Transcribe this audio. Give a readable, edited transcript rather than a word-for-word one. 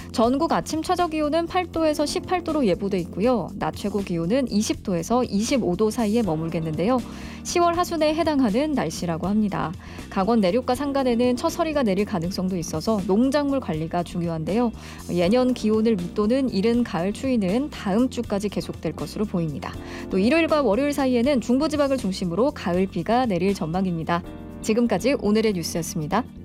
전국 아침 최저 기온은 8도에서 18도로 예보돼 있고요. 낮 최고 기온은 20도에서 25도 사이에 머물겠는데요. 10월 하순에 해당하는 날씨라고 합니다. 강원 내륙과 산간에는 처서리가 내릴 가능성도 있어서 농작물 관리가 중요한데요. 예년 기온을 밑도는 이른 가을 추위는 다음 주까지 계속될 것으로 보입니다. 또 일요일과 월요일 사이에는 중부지방을 중심으로 가을 비가 내릴 전망입니다. 지금까지 오늘의 뉴스였습니다.